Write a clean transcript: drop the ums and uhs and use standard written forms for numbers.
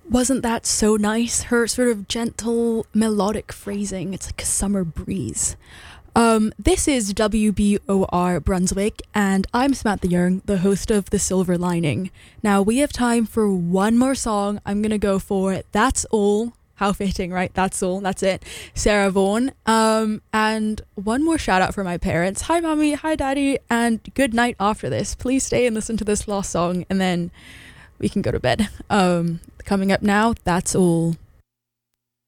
Wasn't that so nice? Her sort of gentle, melodic phrasing. It's like a summer breeze. This is WBOR Brunswick, and I'm Samantha Young, the host of The Silver Lining. Now, we have time for one more song. I'm going to go for That's All. How fitting, right? That's all. That's it. Sarah Vaughan. And one more shout out for my parents. Hi, mommy. Hi, daddy. And good night after this. Please stay and listen to this last song, and then we can go to bed. Coming up now, That's All.